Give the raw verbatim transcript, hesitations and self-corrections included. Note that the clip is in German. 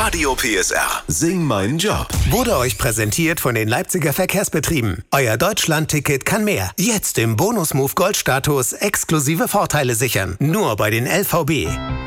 Radio P S R. Sing meinen Job. Wurde euch präsentiert von den Leipziger Verkehrsbetrieben. Euer Deutschland-Ticket kann mehr. Jetzt im Bonus-Move Gold-Status exklusive Vorteile sichern. Nur bei den L V B.